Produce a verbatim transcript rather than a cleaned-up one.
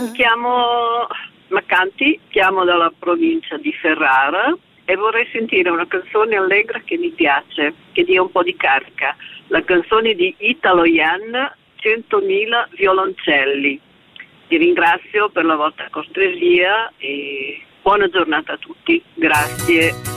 chiamo Macanti, chiamo dalla provincia di Ferrara e vorrei sentire una canzone allegra che mi piace, che dia un po' di carica. La canzone di Italo Jan, centomila violoncelli. Ti ringrazio per la vostra cortesia e buona giornata a tutti. Grazie.